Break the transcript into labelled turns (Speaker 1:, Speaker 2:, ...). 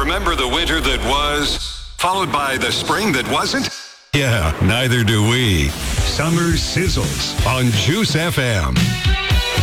Speaker 1: Remember the winter that was, followed by the spring that wasn't? Yeah, neither do we. Summer Sizzles on Juice FM.